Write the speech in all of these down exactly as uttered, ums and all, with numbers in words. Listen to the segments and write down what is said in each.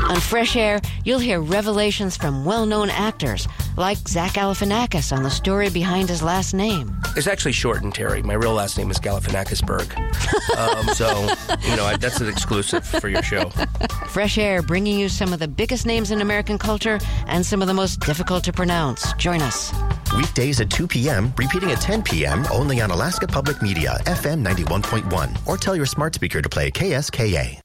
On Fresh Air, you'll hear revelations from well-known actors, like Zach Galifianakis on the story behind his last name. It's actually shortened, Terry. My real last name is Galifianakisberg. um, so, you know, I, that's an exclusive for your show. Fresh Air, bringing you some of the biggest names in American culture and some of the most difficult to pronounce. Join us. Weekdays at two p.m., repeating at ten p.m., only on Alaska Public Media, F M ninety-one point one. Or tell your smart speaker to play K S K A.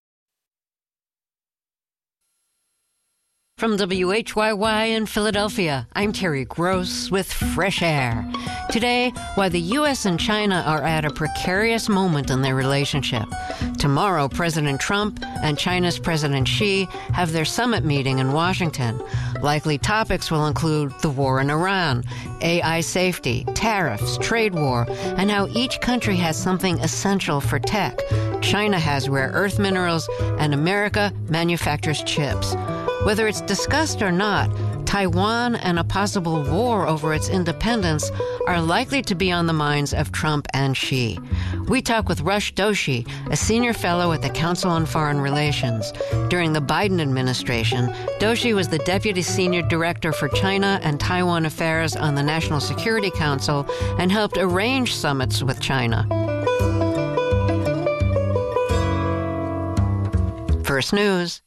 From W H Y Y in Philadelphia, I'm Terry Gross with Fresh Air. Today, why the U S and China are at a precarious moment in their relationship. Tomorrow, President Trump and China's President Xi have their summit meeting in Washington. Likely topics will include the war in Iran, A I safety, tariffs, trade war, and how each country has something essential for tech. China has rare earth minerals, and America manufactures chips. Whether it's discussed or not, Taiwan and a possible war over its independence are likely to be on the minds of Trump and Xi. We talk with Rush Doshi, a senior fellow at the Council on Foreign Relations. During the Biden administration, Doshi was the deputy senior director for China and Taiwan affairs on the National Security Council and helped arrange summits with China. First News.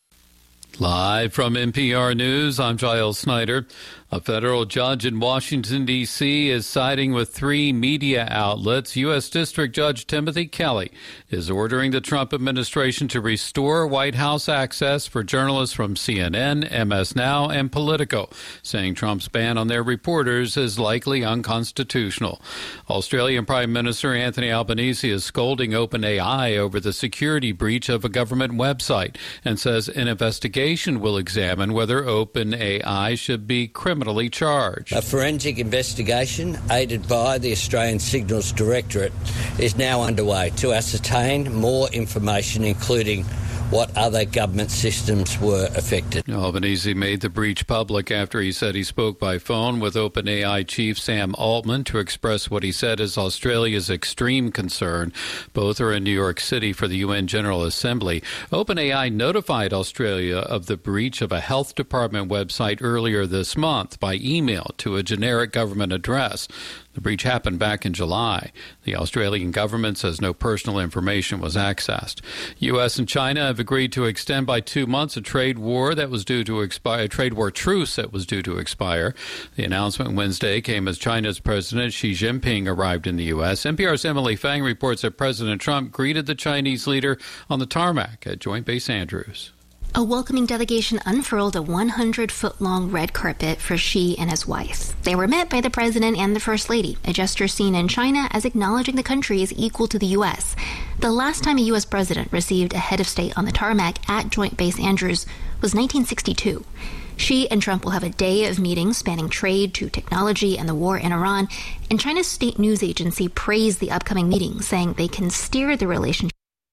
Live from N P R News, I'm Giles Snyder. A federal judge in Washington, D C is siding with three media outlets. U S. District Judge Timothy Kelly is ordering the Trump administration to restore White House access for journalists from C N N, M S Now, and Politico, saying Trump's ban on their reporters is likely unconstitutional. Australian Prime Minister Anthony Albanese is scolding OpenAI over the security breach of a government website and says an investigation will examine whether OpenAI should be criminalized. Criminally charged. A forensic investigation, aided by the Australian Signals Directorate, is now underway to ascertain more information, including what other government systems were affected. Albanese made the breach public after he said he spoke by phone with OpenAI chief Sam Altman to express what he said is Australia's extreme concern. Both are in New York City for the U N General Assembly. OpenAI notified Australia of the breach of a health department website earlier this month by email to a generic government address. The breach happened back in July. The Australian government says no personal information was accessed. U S and China have agreed to extend by two months a trade war that was due to expire, a trade war truce that was due to expire. The announcement Wednesday came as China's President Xi Jinping arrived in the U S. N P R's Emily Fang reports that President Trump greeted the Chinese leader on the tarmac at Joint Base Andrews. A welcoming delegation unfurled a one hundred foot long red carpet for Xi and his wife. They were met by the president and the first lady, a gesture seen in China as acknowledging the country is equal to the U S. The last time a U S president received a head of state on the tarmac at Joint Base Andrews was nineteen sixty-two. Xi and Trump will have a day of meetings spanning trade to technology and the war in Iran, and China's state news agency praised the upcoming meeting, saying they can steer the relationship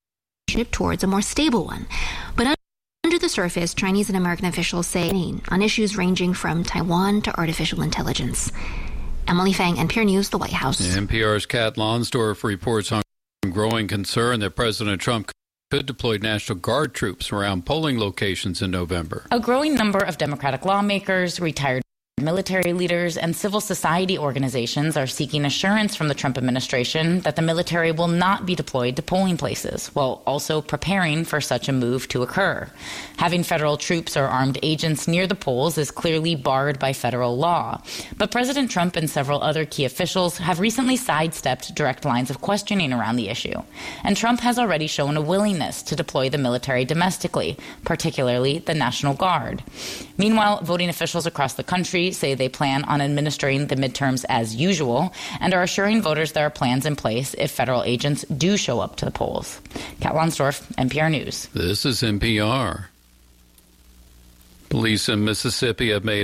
towards a more stable one. But under the surface, Chinese and American officials say on issues ranging from Taiwan to artificial intelligence. Emily Fang, N P R News, the White House. N P R's Kat Lonsdorf reports on growing concern that President Trump could deploy National Guard troops around polling locations in November. A growing number of Democratic lawmakers, retired military leaders, and civil society organizations are seeking assurance from the Trump administration that the military will not be deployed to polling places, while also preparing for such a move to occur. Having federal troops or armed agents near the polls is clearly barred by federal law. But President Trump and several other key officials have recently sidestepped direct lines of questioning around the issue. And Trump has already shown a willingness to deploy the military domestically, particularly the National Guard. Meanwhile, voting officials across the country say they plan on administering the midterms as usual and are assuring voters there are plans in place if federal agents do show up to the polls. Kat Lonsdorf, N P R News. This is N P R. Police in Mississippi have made